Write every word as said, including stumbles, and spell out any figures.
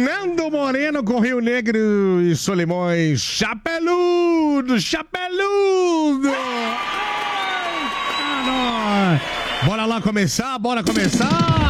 Nando Moreno com Rio Negro e Solimões. Chapeludo, chapeludo. Ah, bora lá começar, bora começar.